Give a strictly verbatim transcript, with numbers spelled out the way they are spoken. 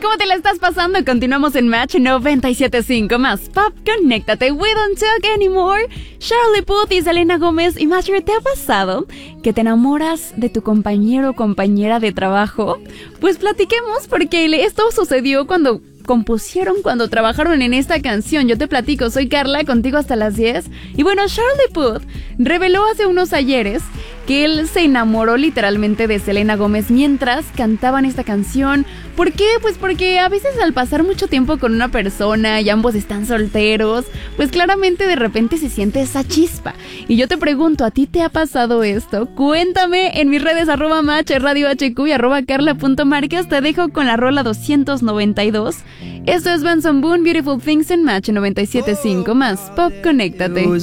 ¿Cómo te la estás pasando? Continuamos en Match noventa y siete punto cinco más Pop. Conéctate. We don't talk anymore. Charlie Puth y Selena Gómez. Y Matcher, ¿te ha pasado que te enamoras de tu compañero o compañera de trabajo? Pues platiquemos, porque esto sucedió cuando compusieron, cuando trabajaron en esta canción. Yo te platico, soy Carla, contigo hasta las diez. Y bueno, Charlie Puth reveló hace unos ayeres que él se enamoró literalmente de Selena Gómez mientras cantaban esta canción. ¿Por qué? Pues porque a veces al pasar mucho tiempo con una persona y ambos están solteros, pues claramente de repente se siente esa chispa. Y yo te pregunto, ¿a ti te ha pasado esto? Cuéntame en mis redes, arroba match, radio hq y arroba carla.marquez. Te dejo con la rola doscientos noventa y dos. Esto es Benson Boone, Beautiful Things en Match noventa y siete punto cinco más Pop. Conéctate.